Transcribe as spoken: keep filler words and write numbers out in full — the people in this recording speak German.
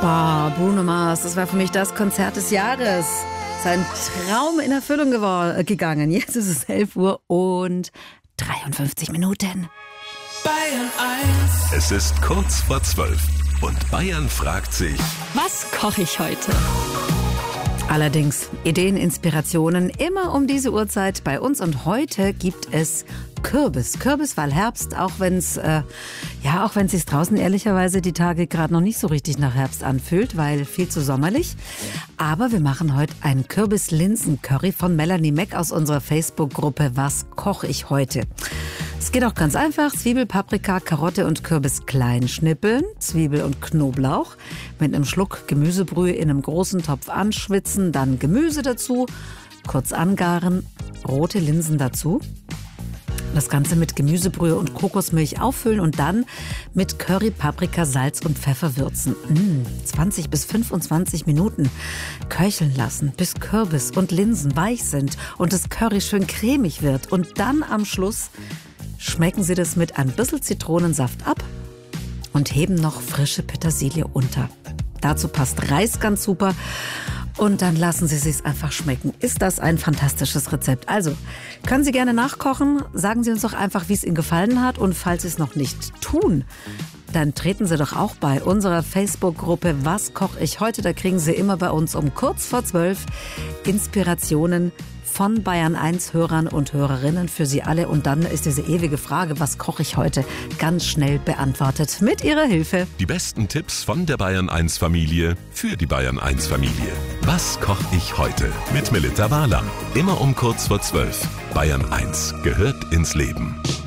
Boah, Bruno Mars, das war für mich das Konzert des Jahres. Sein Traum in Erfüllung gewor- gegangen. Jetzt ist es elf Uhr und dreiundfünfzig Minuten. Bayern eins. Es ist kurz vor zwölf und Bayern fragt sich: Was koche ich heute? Allerdings Ideen, Inspirationen immer um diese Uhrzeit bei uns. Und heute gibt es Kürbis. Kürbis, weil Herbst, auch wenn es äh, ja, auch wenn es sich draußen ehrlicherweise die Tage gerade noch nicht so richtig nach Herbst anfühlt, weil viel zu sommerlich. Aber wir machen heute ein Kürbis-Linsen-Curry von Melanie Meck aus unserer Facebook-Gruppe Was koche ich heute? Es geht auch ganz einfach. Zwiebel, Paprika, Karotte und Kürbis klein schnippeln. Zwiebel und Knoblauch mit einem Schluck Gemüsebrühe in einem großen Topf anschwitzen. Dann Gemüse dazu, kurz angaren, rote Linsen dazu. Das Ganze mit Gemüsebrühe und Kokosmilch auffüllen und dann mit Curry, Paprika, Salz und Pfeffer würzen. Mmh, zwanzig bis fünfundzwanzig Minuten köcheln lassen, bis Kürbis und Linsen weich sind und das Curry schön cremig wird. Und dann am Schluss schmecken Sie das mit ein bisschen Zitronensaft ab und heben noch frische Petersilie unter. Dazu passt Reis ganz super. Und dann lassen Sie es sich einfach schmecken. Ist das ein fantastisches Rezept? Also, können Sie gerne nachkochen. Sagen Sie uns doch einfach, wie es Ihnen gefallen hat. Und falls Sie es noch nicht tun, dann treten Sie doch auch bei unserer Facebook-Gruppe Was koche ich heute? Da kriegen Sie immer bei uns um kurz vor zwölf Inspirationen von Bayern eins Hörern und Hörerinnen für Sie alle. Und dann ist diese ewige Frage, was koche ich heute, ganz schnell beantwortet mit Ihrer Hilfe. Die besten Tipps von der Bayern eins Familie für die Bayern eins Familie. Was koche ich heute? Mit Melita Wahler. Immer um kurz vor zwölf. Bayern eins gehört ins Leben.